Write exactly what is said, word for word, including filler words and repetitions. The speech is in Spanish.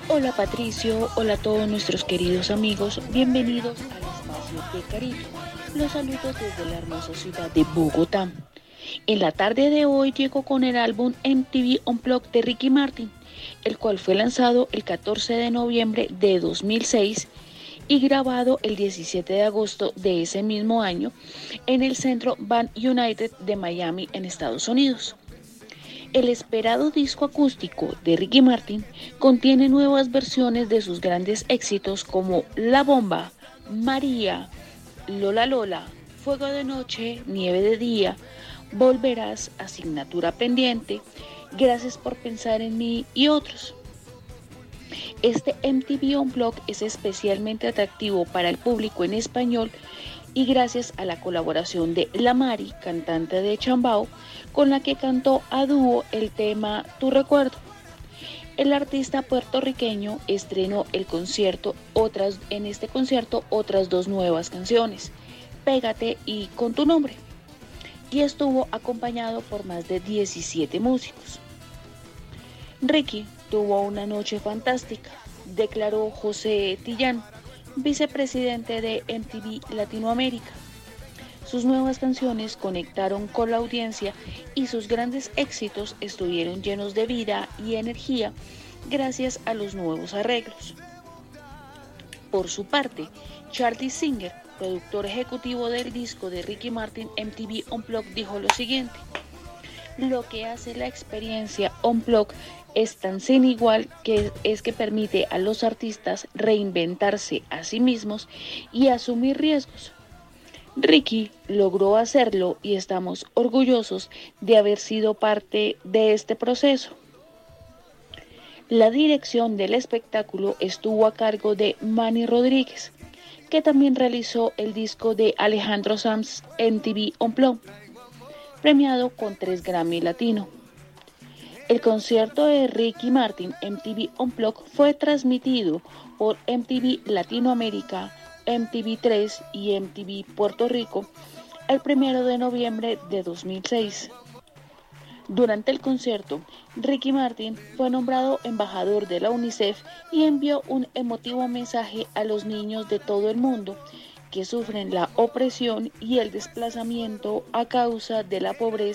Hola Patricio, hola a todos nuestros queridos amigos, bienvenidos al espacio de Caribe. Los saludo desde la hermosa ciudad de Bogotá. En la tarde de hoy llego con el álbum M T V Unplugged de Ricky Martin, el cual fue lanzado el catorce de noviembre de dos mil seis y grabado el diecisiete de agosto de ese mismo año en el Centro Band United de Miami en Estados Unidos. El esperado disco acústico de Ricky Martin contiene nuevas versiones de sus grandes éxitos como La Bomba, María, Lola Lola, Fuego de Noche, Nieve de Día, Volverás, Asignatura Pendiente, Gracias por Pensar en Mí y otros. Este M T V Unplugged es especialmente atractivo para el público en español y gracias a la colaboración de La Mari, cantante de Chambao, con la que cantó a dúo el tema Tu Recuerdo. El artista puertorriqueño estrenó el concierto otras, en este concierto otras dos nuevas canciones, Pégate y Con tu nombre, y estuvo acompañado por más de diecisiete músicos. Ricky tuvo una noche fantástica, declaró José Tillán, vicepresidente de M T V Latinoamérica. Sus nuevas canciones conectaron con la audiencia y sus grandes éxitos estuvieron llenos de vida y energía gracias a los nuevos arreglos. Por su parte, Charlie Singer, productor ejecutivo del disco de Ricky Martin M T V Unplugged, dijo lo siguiente: lo que hace la experiencia Unplugged es tan sin igual que es que permite a los artistas reinventarse a sí mismos y asumir riesgos. Ricky logró hacerlo y estamos orgullosos de haber sido parte de este proceso. La dirección del espectáculo estuvo a cargo de Manny Rodríguez, que también realizó el disco de Alejandro Sanz M T V Unplugged, premiado con tres Grammy Latino. El concierto de Ricky Martin M T V Unplugged fue transmitido por M T V Latinoamérica, M T V tres y M T V Puerto Rico el primero de noviembre de dos mil seis. Durante el concierto, Ricky Martin fue nombrado embajador de la UNICEF y envió un emotivo mensaje a los niños de todo el mundo que sufren la opresión y el desplazamiento a causa de la pobreza